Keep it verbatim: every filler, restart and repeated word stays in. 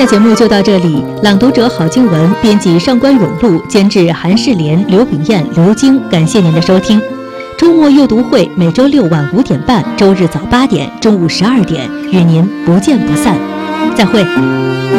的节目就到这里，朗读者郝静文，编辑上官永路，监制韩世莲、刘炳燕、刘晶。感谢您的收听。周末阅读会每周六晚五点半，周日早八点，中午十二点，与您不见不散。再会。